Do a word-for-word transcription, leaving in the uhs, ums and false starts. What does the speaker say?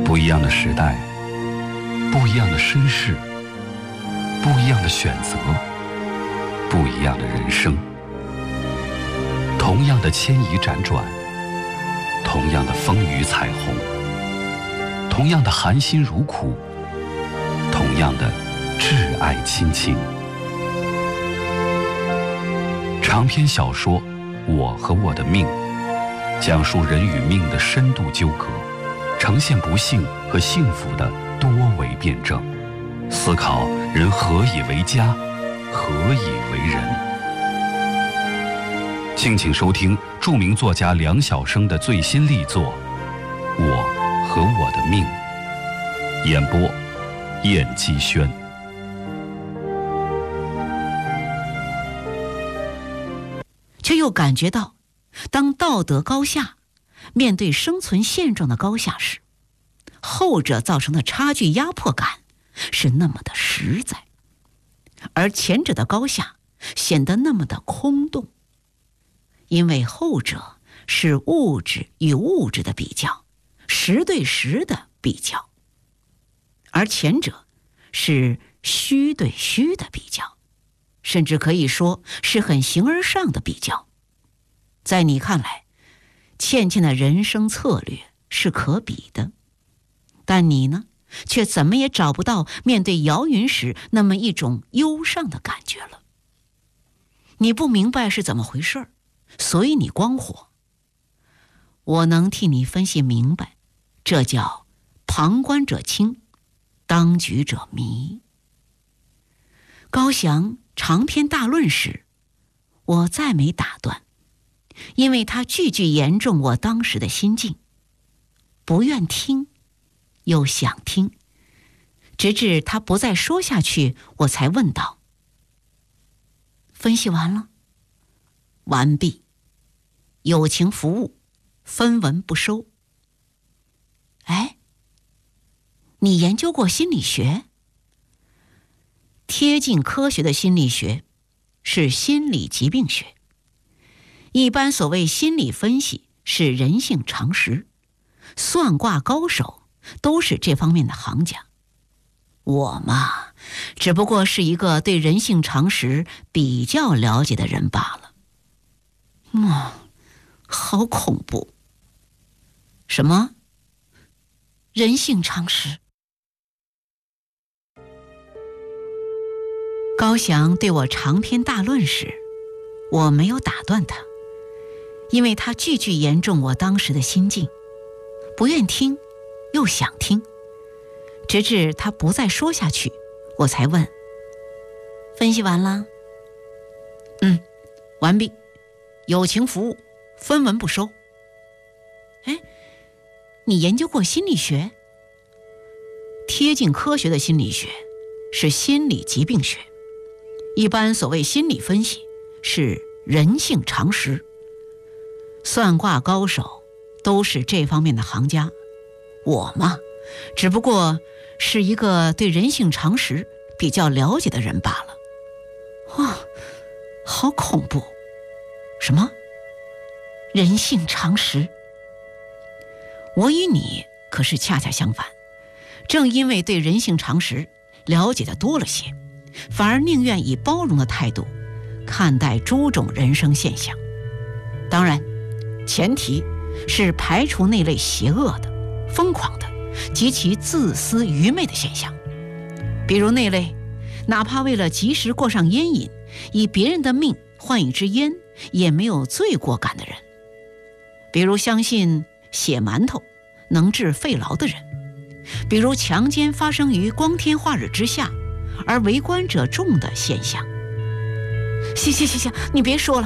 不一样的时代，不一样的身世，不一样的选择，不一样的人生。同样的牵移辗转，同样的风雨彩虹，同样的含辛茹苦，同样的挚爱亲情。长篇小说《我和我的命》，讲述人与命的深度纠葛，呈现不幸和幸福的多维辩证，思考人何以为家，何以为人。敬请收听著名作家梁晓声的最新力作《我和我的命》，演播燕姬轩。 却又感觉到，当道德高下面对生存现状的高下时，后者造成的差距压迫感是那么的实在，而前者的高下显得那么的空洞。因为后者是物质与物质的比较，实对实的比较，而前者是虚对虚的比较，甚至可以说是很形而上的比较。在你看来，倩倩的人生策略是可比的，但你呢，却怎么也找不到面对姚云时那么一种忧伤的感觉了。你不明白是怎么回事儿，所以你光火。我能替你分析明白，这叫旁观者清，当局者迷。高翔长篇大论时，我再没打断，因为他句句言中我当时的心境，不愿听，又想听，直至他不再说下去，我才问道：分析完了？完毕。友情服务，分文不收。哎，你研究过心理学？贴近科学的心理学是心理疾病学，一般所谓心理分析是人性常识，算卦高手都是这方面的行家。我嘛，只不过是一个对人性常识比较了解的人罢了。嗯，好恐怖。什么？人性常识？高翔对我长篇大论时，我没有打断他，因为他句句言中我当时的心境，不愿听，又想听，直至他不再说下去，我才问：分析完了？嗯，完毕。友情服务，分文不收。哎，你研究过心理学？贴近科学的心理学是心理疾病学，一般所谓心理分析是人性常识，算卦高手都是这方面的行家。我嘛，只不过是一个对人性常识比较了解的人罢了。哇，好恐怖。什么？人性常识？我与你可是恰恰相反，正因为对人性常识了解的多了些，反而宁愿以包容的态度看待诸种人生现象。当然，前提是排除那类邪恶的、疯狂的、极其自私愚昧的现象，比如那类哪怕为了及时过上烟瘾，以别人的命换一支烟也没有罪过感的人，比如相信血馒头能治肺痨的人，比如强奸发生于光天化日之下而围观者众的现象。行行行行，你别说了。